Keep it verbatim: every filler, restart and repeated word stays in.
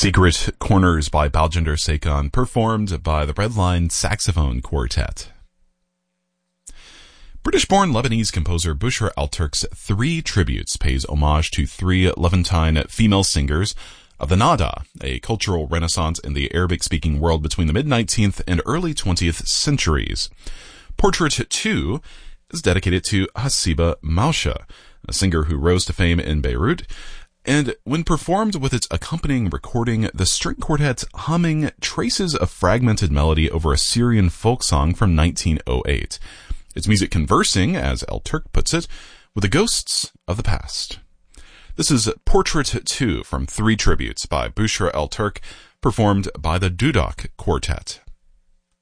Secret Corners by Baljinder Seykan, performed by the Redline Saxophone Quartet. British-born Lebanese composer Bushra Al-Turk's Three Tributes pays homage to three Levantine female singers of the Nada, a cultural renaissance in the Arabic-speaking world between the mid-nineteenth and early twentieth centuries. Portrait two is dedicated to Hasiba Mausha, a singer who rose to fame in Beirut, and when performed with its accompanying recording, the string quartet's humming traces a fragmented melody over a Syrian folk song from nineteen oh eight. Its music conversing, as Al-Turk puts it, with the ghosts of the past. This is Portrait two from Three Tributes by Bushra Al-Turk, performed by the Dudok Quartet.